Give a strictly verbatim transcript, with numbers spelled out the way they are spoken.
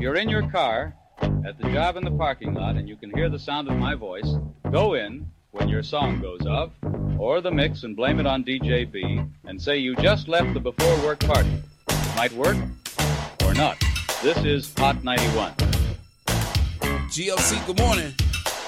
you're in your car at the job in the parking lot and you can hear the sound of my voice, go in when your song goes off, or the mix and blame it on D J B, and say you just left the before-work party. Might work or not. This is Hot ninety-one. G L C, good morning.